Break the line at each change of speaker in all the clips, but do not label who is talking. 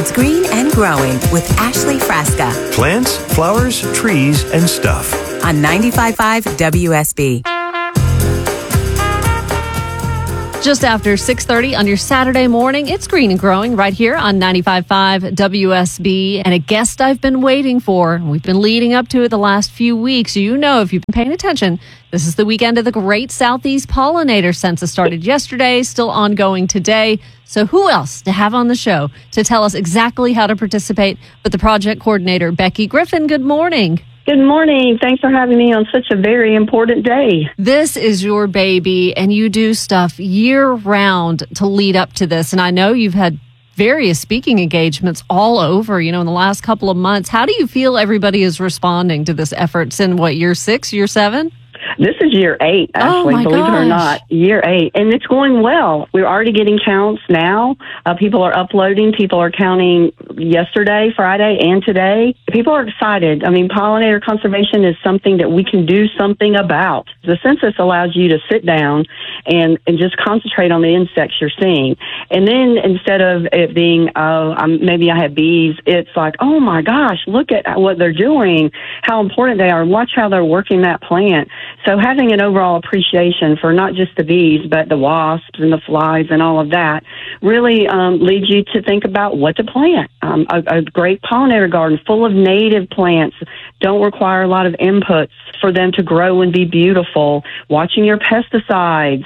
It's Green and Growing with Ashley Frasca
Plants, flowers, trees, and stuff.
on 95.5 WSB.
Just after 6:30 on your Saturday morning, it's Green and Growing right here on 95.5 WSB. And a guest I've been waiting for. We've been leading up to it the last few weeks. You know, if you've been paying attention, this is the weekend of the Great Southeast Pollinator Census. Started yesterday, still ongoing today. So who else to have on the show to tell us exactly how to participate but the project coordinator, Becky Griffin. Good morning.
Good morning. Thanks for having me on such a very important day.
This is your baby, and you do stuff year-round to lead up to this. And I know you've had various speaking engagements all over, in the last couple of months. How do you feel everybody is responding to this effort? It's in, year 6, year 7?
This is year 8, actually, believe it or not. Year 8. And it's going well. We're already getting counts now. People are uploading. People are counting yesterday, Friday, and today. People are excited. Pollinator conservation is something that we can do something about. The census allows you to sit down and just concentrate on the insects you're seeing. And then instead of it being, maybe I have bees, it's like, oh my gosh, look at what they're doing, how important they are. Watch how they're working that plant. So having an overall appreciation for not just the bees, but the wasps and the flies and all of that really leads you to think about what to plant. A great pollinator garden full of native plants don't require a lot of inputs for them to grow and be beautiful. Watching your pesticides,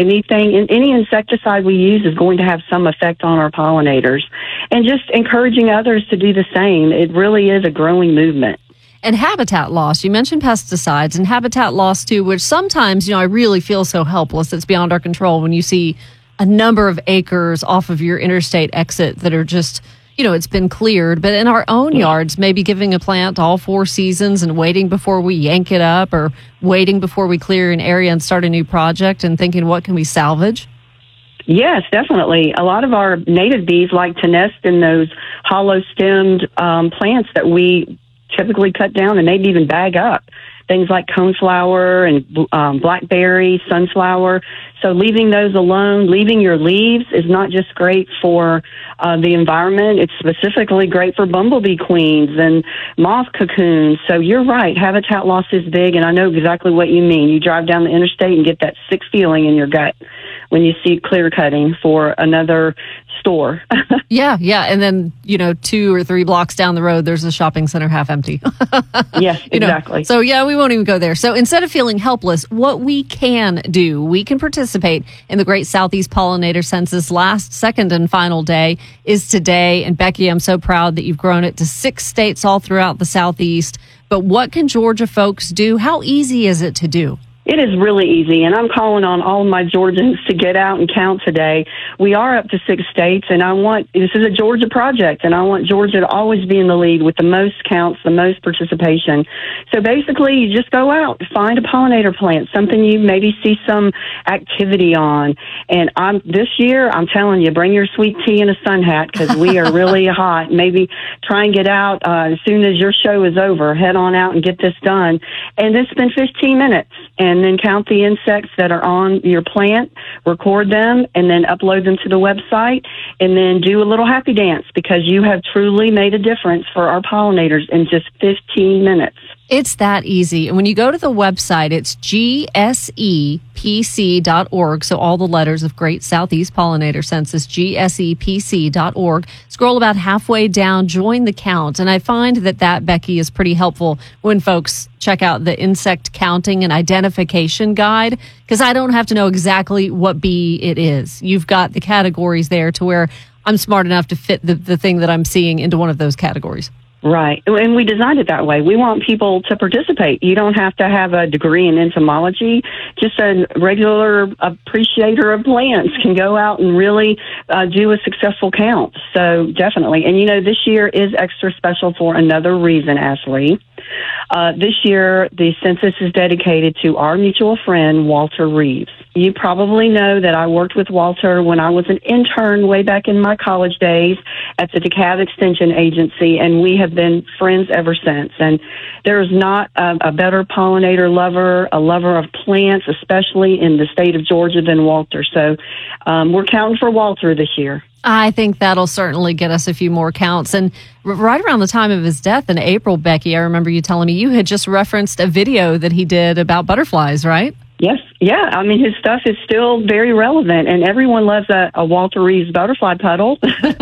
any insecticide we use is going to have some effect on our pollinators. And just encouraging others to do the same. It really is a growing movement.
And habitat loss. You mentioned pesticides and habitat loss too, which sometimes, I really feel so helpless. It's beyond our control when you see a number of acres off of your interstate exit that are just, it's been cleared. But in our own yards, maybe giving a plant all 4 seasons and waiting before we yank it up, or waiting before we clear an area and start a new project and thinking, what can we salvage?
Yes, definitely. A lot of our native bees like to nest in those hollow-stemmed plants that we typically cut down and maybe even bag up. Things like coneflower and blackberry, sunflower. So leaving those alone, leaving your leaves is not just great for the environment. It's specifically great for bumblebee queens and moth cocoons. So you're right. Habitat loss is big, and I know exactly what you mean. You drive down the interstate and get that sick feeling in your gut when you see clear cutting for another store.
Yeah. And then, 2 or 3 blocks down the road, there's a shopping center half empty.
Yes, exactly.
So, we won't even go there. So instead of feeling helpless, what we can do, we can participate in the Great Southeast Pollinator Census. Last, second, and final day is today. And Becky, I'm so proud that you've grown it to 6 states all throughout the Southeast. But what can Georgia folks do? How easy is it to do?
It is really easy, and I'm calling on all of my Georgians to get out and count today. We are up to 6 states, and this is a Georgia project, and I want Georgia to always be in the lead with the most counts, the most participation. So basically, you just go out, find a pollinator plant, something you maybe see some activity on. And this year, I'm telling you, bring your sweet tea and a sun hat, because we are really hot. Maybe try and get out as soon as your show is over. Head on out and get this done. And it's been 15 minutes. And then count the insects that are on your plant, record them, and then upload them to the website, and then do a little happy dance, because you have truly made a difference for our pollinators in just 15 minutes.
It's that easy. And when you go to the website, it's gsepc.org. So all the letters of Great Southeast Pollinator Census, gsepc.org. Scroll about halfway down, join the count. And I find that, Becky, is pretty helpful when folks check out the insect counting and identification guide, because I don't have to know exactly what bee it is. You've got the categories there to where I'm smart enough to fit the thing that I'm seeing into one of those categories.
Right. And we designed it that way. We want people to participate. You don't have to have a degree in entomology. Just a regular appreciator of plants can go out and really do a successful count. So definitely. And, this year is extra special for another reason, Ashley. This year, the census is dedicated to our mutual friend, Walter Reeves. You probably know that I worked with Walter when I was an intern way back in my college days at the DeKalb Extension Agency, and we have been friends ever since. And there is not a better pollinator lover, a lover of plants, especially in the state of Georgia, than Walter. So we're counting for Walter this year.
I think that'll certainly get us a few more counts. And right around the time of his death in April, Becky, I remember you telling me you had just referenced a video that he did about butterflies, right?
Yes. Yeah. I mean, his stuff is still very relevant, and everyone loves a Walter Reeves butterfly puddle.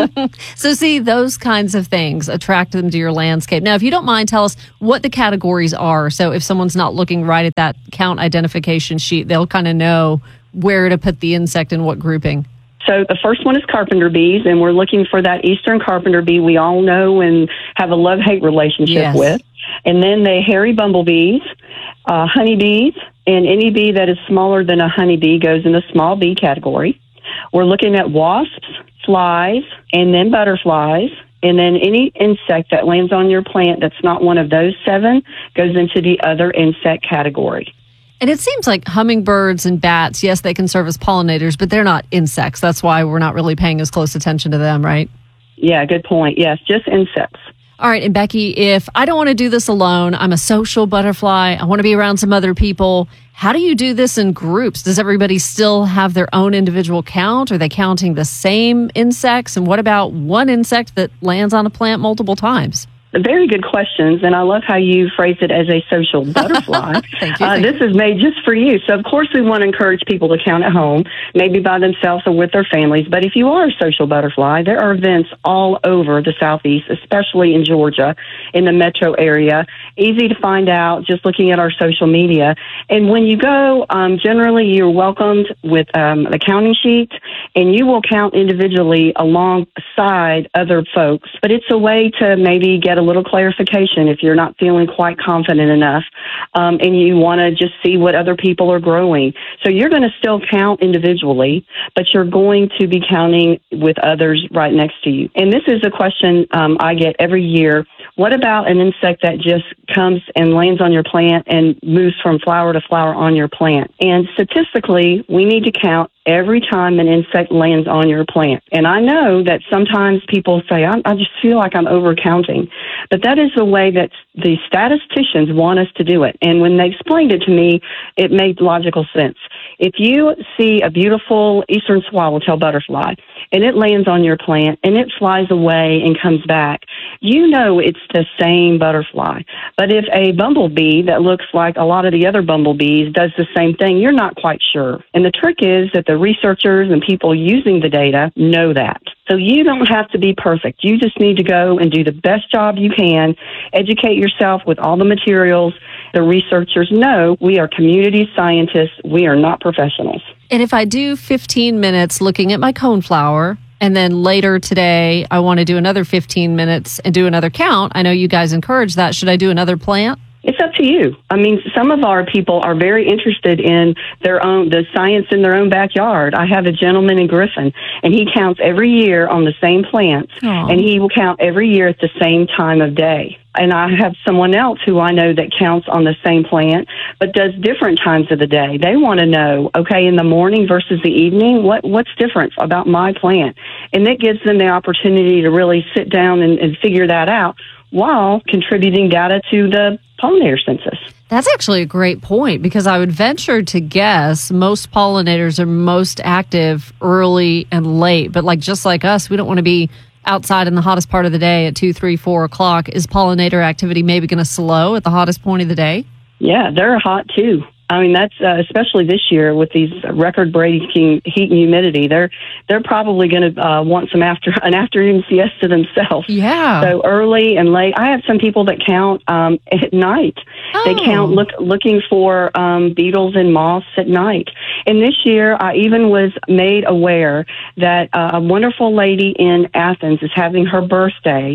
So see, those kinds of things attract them to your landscape. Now, if you don't mind, tell us what the categories are. So if someone's not looking right at that count identification sheet, they'll kind of know where to put the insect in what grouping.
So the first one is carpenter bees, and we're looking for that eastern carpenter bee we all know and have a love-hate relationship with. And then the hairy bumblebees, honeybees, and any bee that is smaller than a honeybee goes in the small bee category. We're looking at wasps, flies, and then butterflies. And then any insect that lands on your plant that's not one of those 7 goes into the other insect category.
And it seems like hummingbirds and bats, yes, they can serve as pollinators, but they're not insects. That's why we're not really paying as close attention to them, right?
Yeah, good point. Yes, just insects.
All right. And Becky, if I don't want to do this alone, I'm a social butterfly, I want to be around some other people. How do you do this in groups? Does everybody still have their own individual count? Are they counting the same insects? And what about one insect that lands on a plant multiple times?
Very good questions, and I love how you phrased it as a social butterfly.
Thank you.
This is made just for you. So, of course, we want to encourage people to count at home, maybe by themselves or with their families. But if you are a social butterfly, there are events all over the Southeast, especially in Georgia, in the metro area. Easy to find out just looking at our social media. And when you go, generally you're welcomed with a counting sheet, and you will count individually alongside other folks. But it's a way to maybe get a little clarification if you're not feeling quite confident enough, and you want to just see what other people are growing. So you're going to still count individually, but you're going to be counting with others right next to you. And this is a question I get every year. What about an insect that just comes and lands on your plant and moves from flower to flower on your plant? And statistically, we need to count every time an insect lands on your plant. And I know that sometimes people say, I just feel like I'm overcounting. But that is the way that the statisticians want us to do it. And when they explained it to me, it made logical sense. If you see a beautiful eastern swallowtail butterfly and it lands on your plant and it flies away and comes back, you know it's the same butterfly. But if a bumblebee that looks like a lot of the other bumblebees does the same thing, you're not quite sure. And the trick is that the researchers and people using the data know that. So you don't have to be perfect. You just need to go and do the best job you can, educate yourself with all the materials. The researchers know we are community scientists. We are not professionals.
And if I do 15 minutes looking at my coneflower, and then later today I want to do another 15 minutes and do another count, I know you guys encourage that. Should I do another plant?
It's up to you. I mean, some of our people are very interested in the science in their own backyard. I have a gentleman in Griffin, and he counts every year on the same plants, and he will count every year at the same time of day. And I have someone else who I know that counts on the same plant, but does different times of the day. They want to know, okay, in the morning versus the evening, what's different about my plant? And that gives them the opportunity to really sit down and figure that out while contributing data to the pollinator census.
That's actually a great point, because I would venture to guess most pollinators are most active early and late. But just like us, we don't want to be outside in the hottest part of the day at 2, 3, 4 o'clock. Is pollinator activity maybe going to slow at the hottest point of the day? Yeah,
they're hot too. I mean, that's especially this year with these record-breaking heat and humidity. They're probably going to want an afternoon siesta themselves.
Yeah.
So early and late. I have some people that count at night. Oh. They count looking for beetles and moths at night. And this year, I even was made aware that a wonderful lady in Athens is having her birthday.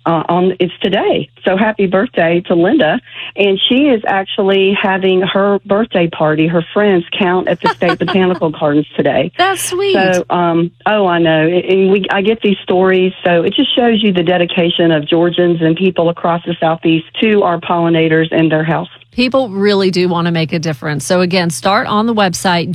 It's today. So happy birthday to Linda. And she is actually having her birthday party. Her friends count at the State Botanical Gardens today.
That's sweet.
So, I know. And I get these stories. So it just shows you the dedication of Georgians and people across the Southeast to our pollinators and their health.
People really do want to make a difference. So again, start on the website,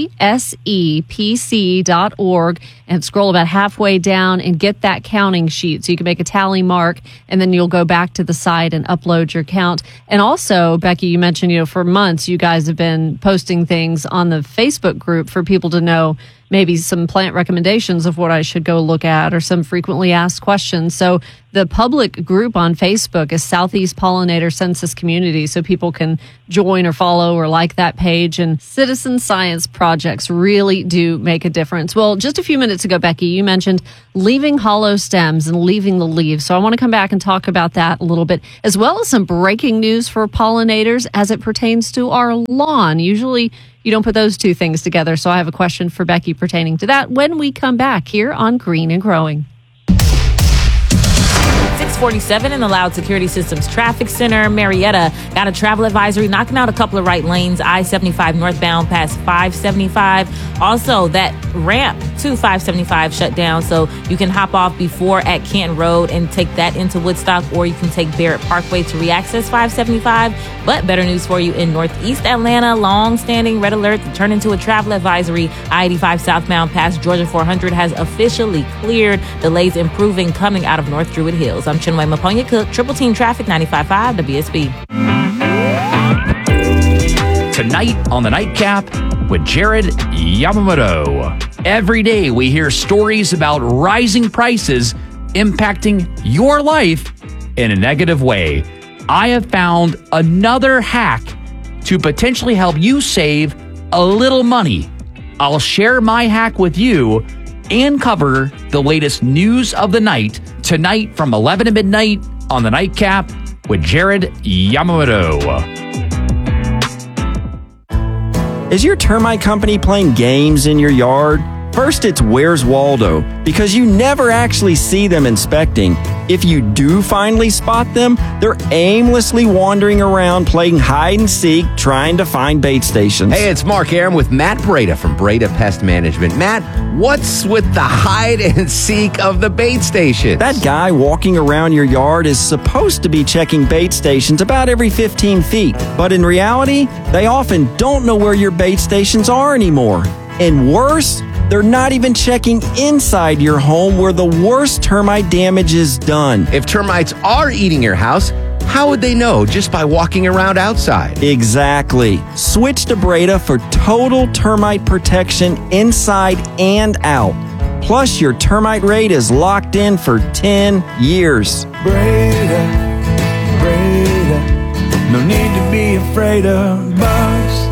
gsepc.org, and scroll about halfway down and get that counting sheet so you can make a tally mark, and then you'll go back to the site and upload your count. And also, Becky, you mentioned, for months you guys have been posting things on the Facebook group for people to know maybe some plant recommendations of what I should go look at or some frequently asked questions. So the public group on Facebook is Southeast Pollinator Census Community, so people can join or follow or like that page. And citizen science projects really do make a difference. Well, just a few minutes ago, Becky, you mentioned leaving hollow stems and leaving the leaves. So I want to come back and talk about that a little bit, as well as some breaking news for pollinators as it pertains to our lawn. Usually you don't put those two things together. So I have a question for Becky pertaining to that when we come back here on Green and Growing.
647 in the Loud Security Systems Traffic Center. Marietta got a travel advisory knocking out a couple of right lanes. I-75 northbound past 575. Also, that ramp to 575 shut down, so you can hop off before at Canton Road and take that into Woodstock, or you can take Barrett Parkway to reaccess 575. But better news for you in Northeast Atlanta. Long-standing red alert to turn into a travel advisory. I-85 southbound past Georgia 400 has officially cleared. Delays improving coming out of North Druid Hills. I'm Chinwe Maponya Cook, Triple Team Traffic, 95.5 WSB.
Tonight on the Nightcap with Jared Yamamoto. Every day we hear stories about rising prices impacting your life in a negative way. I have found another hack to potentially help you save a little money. I'll share my hack with you and cover the latest news of the night tonight from 11 to midnight on the Nightcap with Jared Yamamoto.
Is your termite company playing games in your yard? First, it's Where's Waldo, because you never actually see them inspecting. If you do finally spot them, they're aimlessly wandering around playing hide and seek, trying to find bait stations.
Hey, it's Mark Aram with Matt Breda from Breda Pest Management. Matt, what's with the hide and seek of the bait stations?
That guy walking around your yard is supposed to be checking bait stations about every 15 feet. But in reality, they often don't know where your bait stations are anymore. And worse, they're not even checking inside your home where the worst termite damage is done.
If termites are eating your house, how would they know just by walking around outside?
Exactly. Switch to Breda for total termite protection inside and out. Plus, your termite rate is locked in for 10 years.
Breda, no need to be afraid of bugs.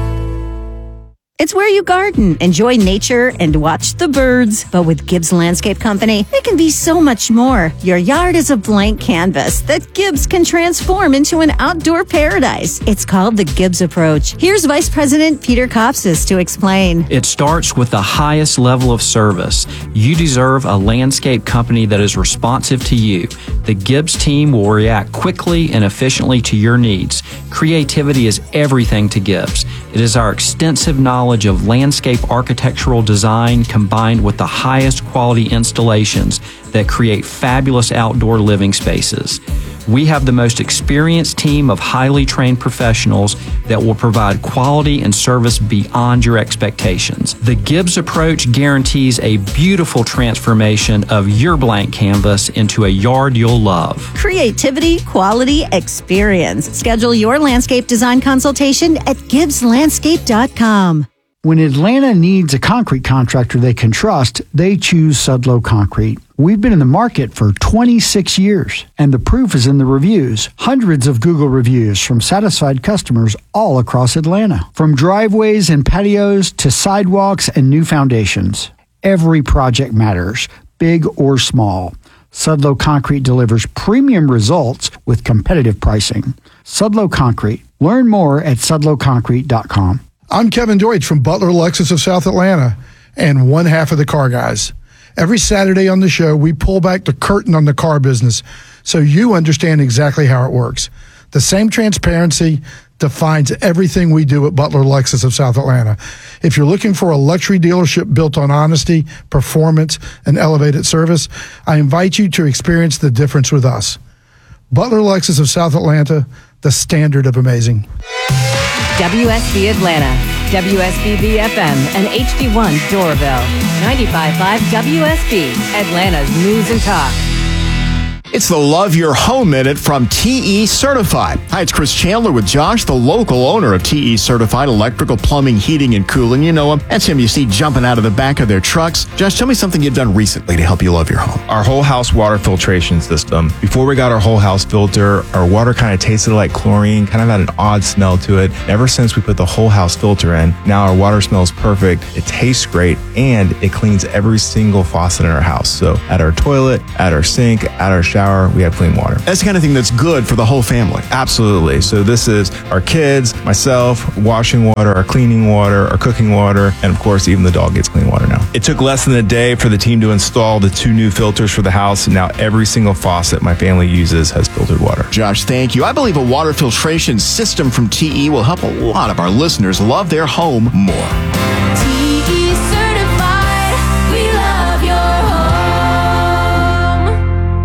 It's where you garden, enjoy nature, and watch the birds. But with Gibbs Landscape Company, it can be so much more. Your yard is a blank canvas that Gibbs can transform into an outdoor paradise. It's called the Gibbs Approach. Here's Vice President Peter Kopsis to explain.
It starts with the highest level of service. You deserve a landscape company that is responsive to you. The Gibbs team will react quickly and efficiently to your needs. Creativity is everything to Gibbs. It is our extensive knowledge of landscape architectural design combined with the highest quality installations that create fabulous outdoor living spaces. We have the most experienced team of highly trained professionals that will provide quality and service beyond your expectations. The Gibbs Approach guarantees a beautiful transformation of your blank canvas into a yard you'll love.
Creativity, quality, experience. Schedule your landscape design consultation at GibbsLandscape.com.
When Atlanta needs a concrete contractor they can trust, they choose Sudlow Concrete. We've been in the market for 26 years, and the proof is in the reviews. Hundreds of Google reviews from satisfied customers all across Atlanta. From driveways and patios to sidewalks and new foundations. Every project matters, big or small. Sudlow Concrete delivers premium results with competitive pricing. Sudlow Concrete. Learn more at sudlowconcrete.com.
I'm Kevin Deutsch from Butler Lexus of South Atlanta and one half of the Car Guys. Every Saturday on the show, we pull back the curtain on the car business so you understand exactly how it works. The same transparency defines everything we do at Butler Lexus of South Atlanta. If you're looking for a luxury dealership built on honesty, performance, and elevated service, I invite you to experience the difference with us. Butler Lexus of South Atlanta, the standard of amazing.
WSB Atlanta, WSB FM, and HD1 Doraville. 95.5 WSB, Atlanta's News and Talk.
It's the Love Your Home Minute from TE Certified. Hi, it's Chris Chandler with Josh, the local owner of TE Certified Electrical, Plumbing, Heating, and Cooling. You know him. That's him you see jumping out of the back of their trucks. Josh, tell me something you've done recently to help you love your home.
Our whole house water filtration system. Before we got our whole house filter, our water kind of tasted like chlorine, kind of had an odd smell to it. Ever since we put the whole house filter in, now our water smells perfect, it tastes great, and it cleans every single faucet in our house. So at our toilet, at our sink, at our shower, we have clean water.
That's the kind of thing that's good for the whole family.
Absolutely. So this is our kids, myself, washing water, our cleaning water, our cooking water, and of course, even the dog gets clean water now. It took less than a day for the team to install the 2 new filters for the house, and now every single faucet my family uses has filtered water.
Josh, thank you. I believe a water filtration system from TE will help a lot of our listeners love their home more.
TE Certified, we love your home.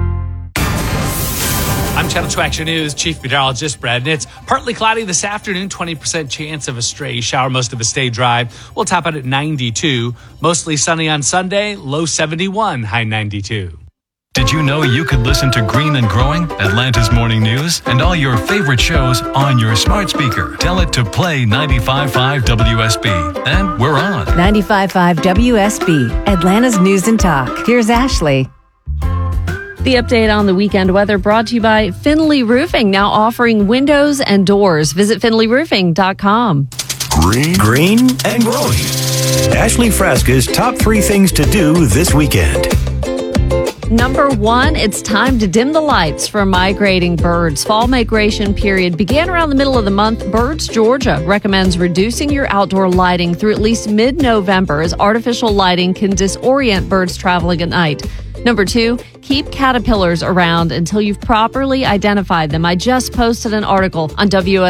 I'm Channel 2 Action News Chief Meteorologist Brad Nitz. Partly cloudy this afternoon, 20% chance of a stray shower. Most of it stay dry. We'll top out at 92. Mostly sunny on Sunday, low 71, high 92.
Did you know you could listen to Green and Growing, Atlanta's morning news, and all your favorite shows on your smart speaker? Tell it to play 95.5 WSB. And we're on.
95.5 WSB, Atlanta's News and Talk. Here's Ashley.
The update on the weekend weather brought to you by Finley Roofing, now offering windows and doors. Visit finleyroofing.com.
Green and Growing. Ashley Frasca's top 3 things to do this weekend.
Number 1, it's time to dim the lights for migrating birds. Fall migration period began around the middle of the month. Birds Georgia recommends reducing your outdoor lighting through at least mid-November, as artificial lighting can disorient birds traveling at night. Number 2, keep caterpillars around until you've properly identified them. I just posted an article on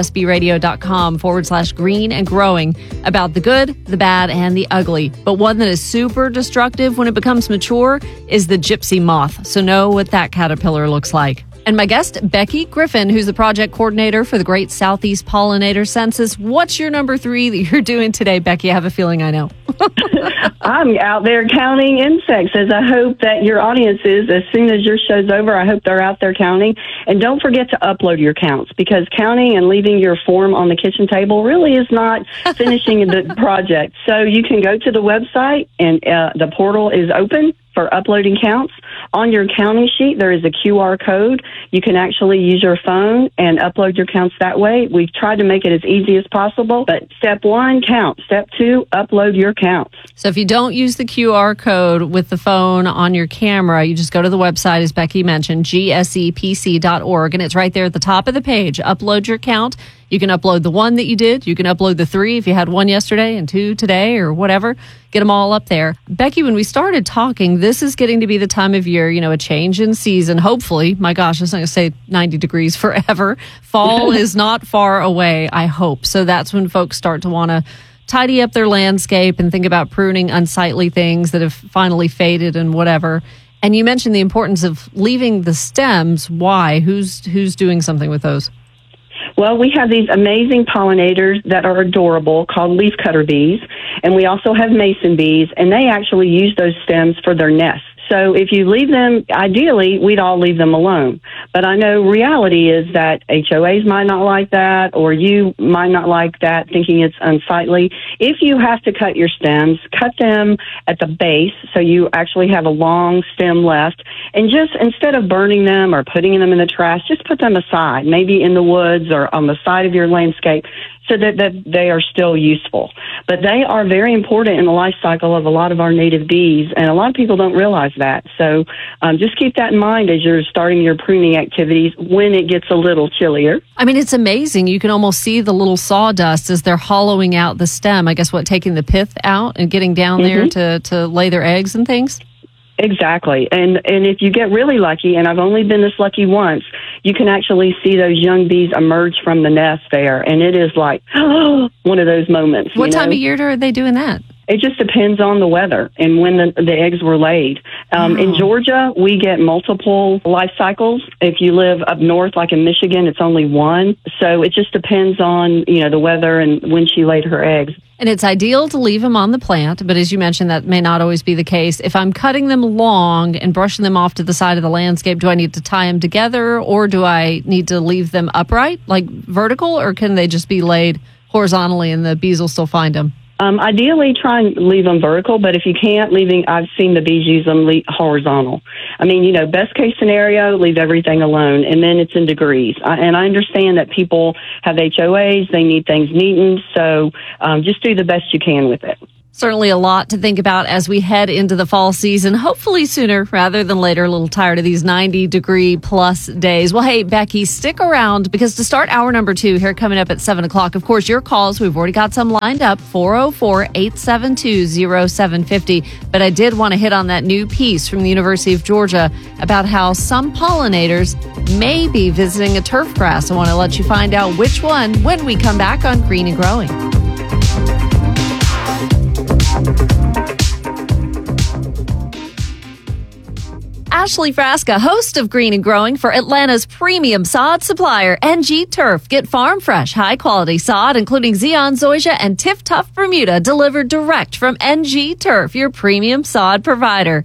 WSBradio.com/green and growing about the good, the bad, and the ugly. But one that is super destructive when it becomes mature is the gypsy moth. So know what that caterpillar looks like. And my guest, Becky Griffin, who's the project coordinator for the Great Southeast Pollinator Census. What's your number 3 that you're doing today, Becky? I have a feeling I know.
I'm out there counting insects, as I hope that your audience is. As soon as your show's over, I hope they're out there counting. And don't forget to upload your counts, because counting and leaving your form on the kitchen table really is not finishing the project. So you can go to the website, and the portal is open for uploading counts. On your counting sheet, there is a QR code. You can actually use your phone and upload your counts that way. We've tried to make it as easy as possible, but step 1, count. Step 2, upload your counts.
So if you don't use the QR code with the phone on your camera, you just go to the website, as Becky mentioned, gsepc.org, and it's right there at the top of the page. Upload your count. You can upload the 1 that you did. You can upload the 3 if you had 1 yesterday and 2 today or whatever. Get them all up there. Becky, when we started talking, this is getting to be the time of year, a change in season. Hopefully, my gosh, it's not going to stay 90 degrees forever. Fall is not far away, I hope. So that's when folks start to want to tidy up their landscape and think about pruning unsightly things that have finally faded and whatever. And you mentioned the importance of leaving the stems. Why? Who's doing something with those?
Well, we have these amazing pollinators that are adorable called leafcutter bees, and we also have mason bees, and they actually use those stems for their nests. So if you leave them, ideally, we'd all leave them alone. But I know reality is that HOAs might not like that, or you might not like that, thinking it's unsightly. If you have to cut your stems, cut them at the base so you actually have a long stem left. And just instead of burning them or putting them in the trash, just put them aside, maybe in the woods or on the side of your landscape, so that they are still useful. But they are very important in the life cycle of a lot of our native bees, and a lot of people don't realize that. So just keep that in mind as you're starting your pruning activities when it gets a little chillier.
I mean, it's amazing. You can almost see the little sawdust as they're hollowing out the stem. I guess taking the pith out and getting down there to lay their eggs and things?
Exactly. And if you get really lucky, and I've only been this lucky once, you can actually see those young bees emerge from the nest there. And it is like, one of those moments.
What time of year are they doing that?
It just depends on the weather and when the eggs were laid. In Georgia, we get multiple life cycles. If you live up north, like in Michigan, it's only one. So it just depends on, the weather and when she laid her eggs.
And it's ideal to leave them on the plant, but as you mentioned, that may not always be the case. If I'm cutting them long and brushing them off to the side of the landscape, do I need to tie them together, or do I need to leave them upright, like vertical, or can they just be laid horizontally and the bees will still find them?
Ideally, try and leave them vertical, but if you can't, I've seen the bees use them horizontal. I mean, best case scenario, leave everything alone, and then it's in degrees. And I understand that people have HOAs, they need things neatened, so just do the best you can with it.
Certainly a lot to think about as we head into the fall season, hopefully sooner rather than later. A little tired of these 90-degree plus days. Well, hey, Becky, stick around because to start hour number 2 here coming up at 7 o'clock, of course, your calls, we've already got some lined up, 404-872-0750. But I did want to hit on that new piece from the University of Georgia about how some pollinators may be visiting a turf grass. I want to let you find out which one when we come back on Green and Growing. Ashley Frasca, host of Green and Growing for Atlanta's premium sod supplier, NG Turf. Get farm fresh, high quality sod, including Zeon, Zoysia, and Tiff Tough Bermuda, delivered direct from NG Turf, your premium sod provider.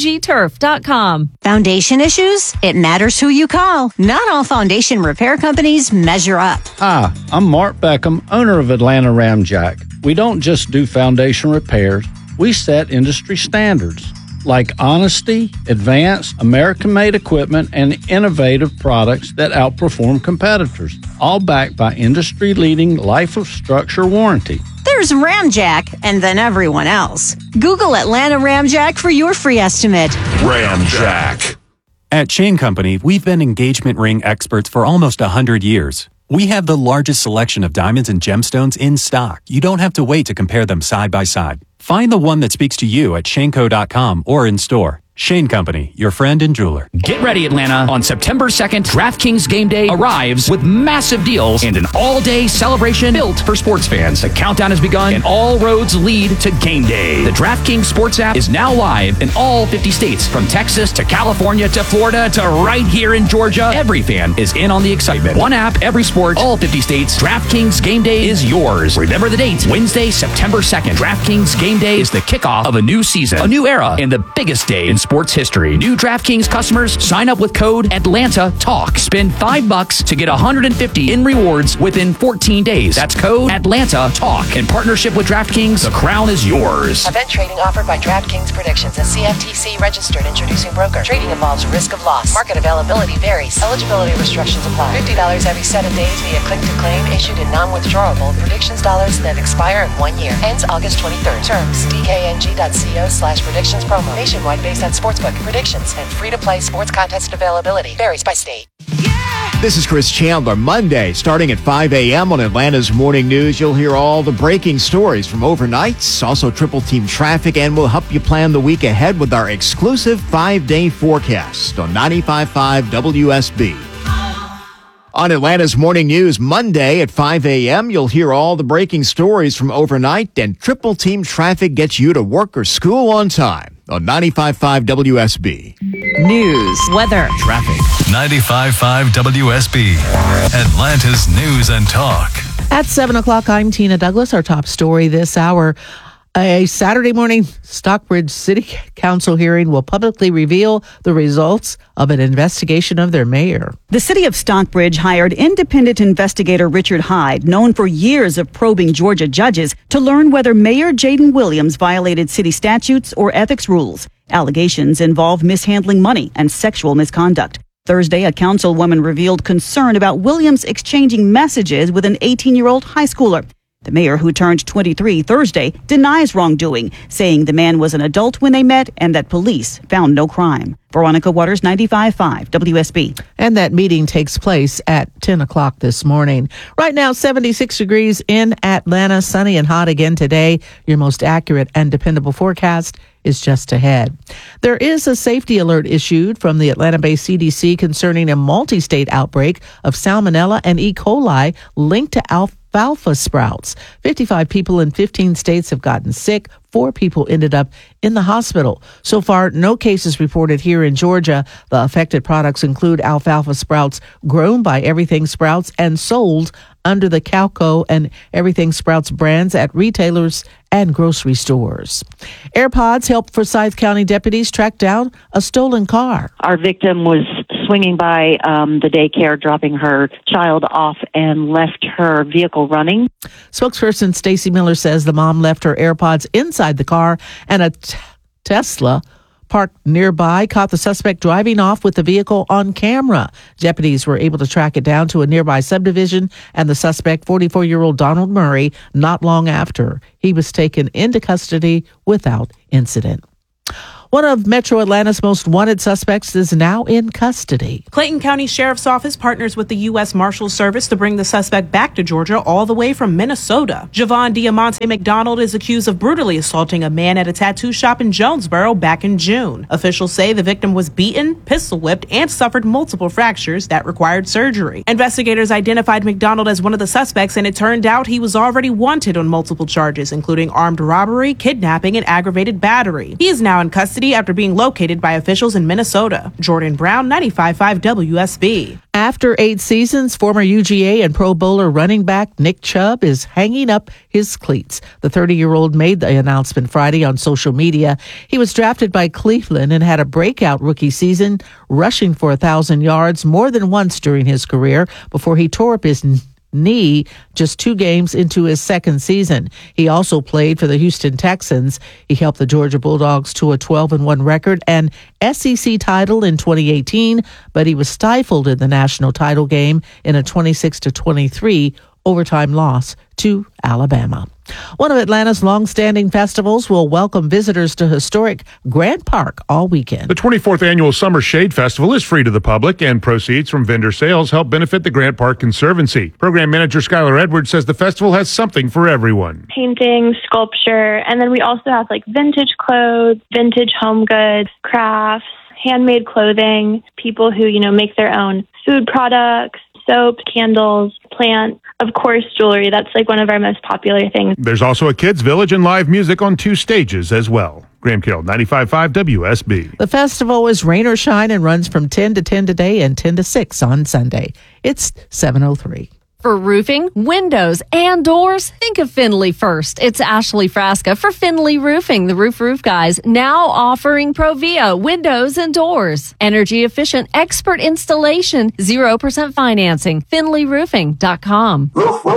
NGTurf.com.
Foundation issues? It matters who you call. Not all foundation repair companies measure up.
Hi, I'm Mark Beckham, owner of Atlanta Ramjack. We don't just do foundation repairs, we set industry standards, like honesty, advanced, American-made equipment, and innovative products that outperform competitors, all backed by industry-leading life of structure warranty.
There's Ramjack, and then everyone else. Google Atlanta Ramjack for your free estimate.
Ramjack. At Chain Company, we've been engagement ring experts for almost 100 years. We have the largest selection of diamonds and gemstones in stock. You don't have to wait to compare them side by side. Find the one that speaks to you at shaneco.com or in store. Shane Company, your friend and jeweler.
Get ready, Atlanta. On September 2nd, DraftKings Game Day arrives with massive deals and an all-day celebration built for sports fans. The countdown has begun and all roads lead to Game Day. The DraftKings Sports app is now live in all 50 states, from Texas to California to Florida to right here in Georgia. Every fan is in on the excitement. One app, every sport, all 50 states. DraftKings Game Day is yours. Remember the date, Wednesday, September 2nd. DraftKings Game Day is the kickoff of a new season, a new era, and the biggest day in sports history. New DraftKings customers sign up with code ATLANTA-TALK. Spend $5 to get $150 in rewards within 14 days. That's code ATLANTA-TALK. In partnership with DraftKings, the crown is yours.
Event trading offered by DraftKings Predictions, a CFTC registered introducing broker. Trading involves risk of loss. Market availability varies. Eligibility restrictions apply. $50 every 7 days via click to claim, issued in non-withdrawable predictions dollars that expire in 1 year. Ends August 23rd. Terms dkng.co/predictions promo. Nationwide based on sportsbook predictions and free-to-play sports contest availability varies by state.
This is Chris Chandler. Monday, starting at 5 a.m. on Atlanta's Morning News, you'll hear all the breaking stories from overnights, also triple team traffic, and we'll help you plan the week ahead with our exclusive 5-day forecast on 95.5 WSB. On Atlanta's Morning News, Monday at 5 a.m., you'll hear all the breaking stories from overnight, and triple team traffic gets you to work or school on time on 95.5 WSB.
News, weather,
traffic. 95.5 WSB, Atlanta's News and Talk.
At 7 o'clock, I'm Tina Douglas. Our top story this hour. A Saturday morning Stockbridge City Council hearing will publicly reveal the results of an investigation of their mayor.
The city of Stockbridge hired independent investigator Richard Hyde, known for years of probing Georgia judges, to learn whether Mayor Jaden Williams violated city statutes or ethics rules. Allegations involve mishandling money and sexual misconduct. Thursday, a councilwoman revealed concern about Williams exchanging messages with an 18-year-old high schooler. The mayor, who turned 23 Thursday, denies wrongdoing, saying the man was an adult when they met and that police found no crime. Veronica Waters, 95.5 WSB.
And that meeting takes place at 10 o'clock this morning. Right now, 76 degrees in Atlanta, sunny and hot again today. Your most accurate and dependable forecast is just ahead. There is a safety alert issued from the Atlanta-based CDC concerning a multi-state outbreak of Salmonella and E. coli linked to alfalfa sprouts. 55 people in 15 states have gotten sick. 4 people ended up in the hospital. So far, no cases reported here in Georgia. The affected products include alfalfa sprouts grown by Everything Sprouts and sold under the Calco and Everything Sprouts brands at retailers and grocery stores. AirPods helped Forsyth County deputies track down a stolen car.
Our victim was swinging by the daycare, dropping her child off, and left her vehicle running.
Spokesperson Stacy Miller says the mom left her AirPods inside the car, and a Tesla parked nearby caught the suspect driving off with the vehicle on camera. Deputies were able to track it down to a nearby subdivision and the suspect, 44-year-old Donald Murray, not long after. He was taken into custody without incident. One of Metro Atlanta's most wanted suspects is now in custody.
Clayton County Sheriff's Office partners with the U.S. Marshals Service to bring the suspect back to Georgia all the way from Minnesota. Javon Diamante McDonald is accused of brutally assaulting a man at a tattoo shop in Jonesboro back in June. Officials say the victim was beaten, pistol whipped, and suffered multiple fractures that required surgery. Investigators identified McDonald as one of the suspects, and it turned out he was already wanted on multiple charges, including armed robbery, kidnapping, and aggravated battery. He is now in custody after being located by officials in Minnesota. Jordan Brown, 95.5 WSB.
After 8 seasons, former UGA and Pro Bowler running back Nick Chubb is hanging up his cleats. The 30-year-old made the announcement Friday on social media. He was drafted by Cleveland and had a breakout rookie season, rushing for 1,000 yards more than once during his career before he tore up his knee just 2 games into his second season. He also played for the Houston Texans. He helped the Georgia Bulldogs to a 12-1 record and SEC title in 2018, but he was stifled in the national title game in a 26-23 overtime loss to Alabama. One of Atlanta's long-standing festivals will welcome visitors to historic Grant Park all weekend.
The 24th Annual Summer Shade Festival is free to the public, and proceeds from vendor sales help benefit the Grant Park Conservancy. Program manager Skylar Edwards says the festival has something for everyone.
Painting, sculpture, and then we also have like vintage clothes, vintage home goods, crafts, handmade clothing, people who, make their own food products, soap, candles, plants, of course, jewelry. That's like one of our most popular things.
There's also a kids' village and live music on 2 stages as well. Graham Carroll, 95.5 WSB.
The festival is rain or shine and runs from 10 to 10 today and 10 to 6 on Sunday. It's 7:03.
For roofing, windows, and doors, think of Finley first. It's Ashley Frasca for Finley Roofing, the roof guys, now offering Provia windows and doors. Energy efficient, expert installation, 0% financing. FinleyRoofing.com.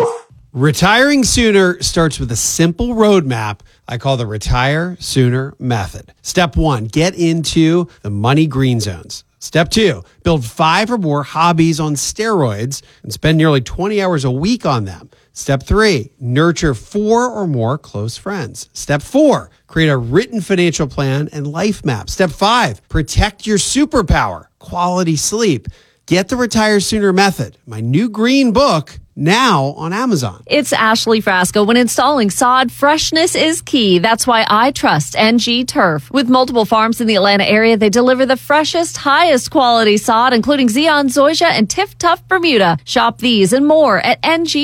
Retiring sooner starts with a simple roadmap I call the Retire Sooner Method. Step 1, get into the money green zones. Step 2, build 5 or more hobbies on steroids and spend nearly 20 hours a week on them. Step 3, nurture 4 or more close friends. Step 4, create a written financial plan and life map. Step 5, protect your superpower, quality sleep. Get the Retire Sooner Method, my new green book, now on Amazon.
It's Ashley Frasco. When installing sod, freshness is key. That's why I trust NG Turf. With multiple farms in the Atlanta area, they deliver the freshest, highest quality sod, including Zeon Zoysia and Tiff Tough Bermuda. Shop these and more at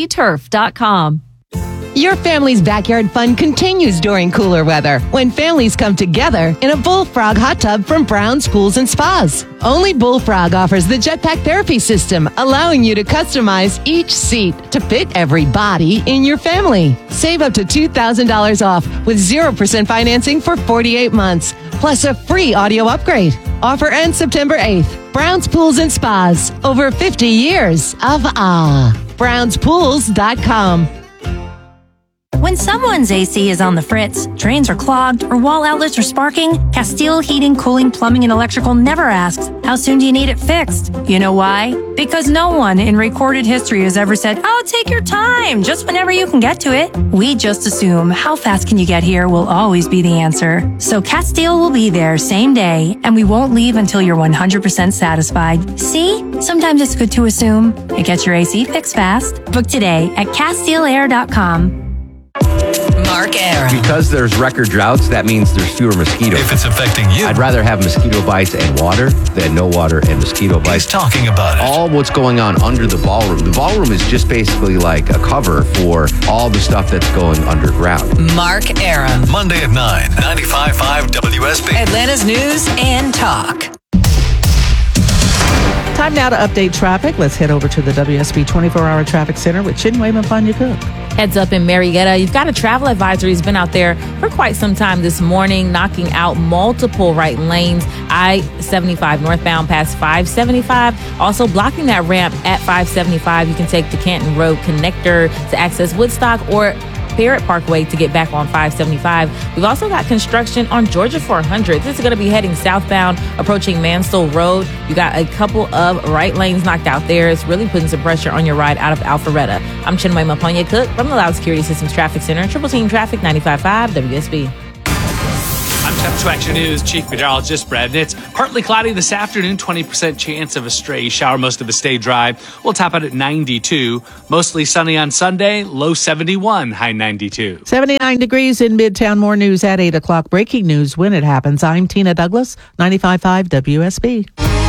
ngturf.com.
Your family's backyard fun continues during cooler weather when families come together in a Bullfrog hot tub from Brown's Pools and Spas. Only Bullfrog offers the Jetpack Therapy System, allowing you to customize each seat to fit every body in your family. Save up to $2,000 off with 0% financing for 48 months, plus a free audio upgrade. Offer ends September 8th. Brown's Pools and Spas. Over 50 years of awe. BrownsPools.com.
When someone's AC is on the fritz, drains are clogged, or wall outlets are sparking, Castile Heating, Cooling, Plumbing, and Electrical never asks, how soon do you need it fixed? You know why? Because no one in recorded history has ever said, oh, take your time, just whenever you can get to it. We just assume how fast can you get here will always be the answer. So Castile will be there same day, and we won't leave until you're 100% satisfied. See? Sometimes it's good to assume. It gets your AC fixed fast. Book today at CastileAir.com.
Mark Aram.
Because there's record droughts, that means there's fewer mosquitoes.
If it's affecting you,
I'd rather have mosquito bites and water than no water and mosquito bites.
He's talking about it.
All what's going on under the ballroom. The ballroom is just basically like a cover for all the stuff that's going underground.
Mark Aram.
Monday at 9, 95.5 WSB.
Atlanta's News and Talk.
Time now to update traffic. Let's head over to the WSB 24-hour traffic center with Chinwe Mapanya-Cook.
Heads up in Marietta. You've got a travel advisory has been out there for quite some time this morning, knocking out multiple right lanes. I-75 northbound past 575. Also blocking that ramp at 575. You can take the Canton Road connector to access Woodstock or Parrott Parkway to get back on 575. We've also got construction on Georgia 400. This is going to be heading southbound, approaching Mansell Road. You got a couple of right lanes knocked out there. It's really putting some pressure on your ride out of Alpharetta. I'm Chinwe Mapanya-Cook from the Loud Security Systems Traffic Center, Triple Team Traffic 95.5 WSB.
I'm Temp 2 Action News Chief Meteorologist Brad Nitz. Partly cloudy this afternoon, 20% chance of a stray shower. Most of it stay dry. We'll top out at 92. Mostly sunny on Sunday, low 71, high 92.
79 degrees in Midtown. More news at 8 o'clock. Breaking news when it happens. I'm Tina Douglas, 95.5 WSB.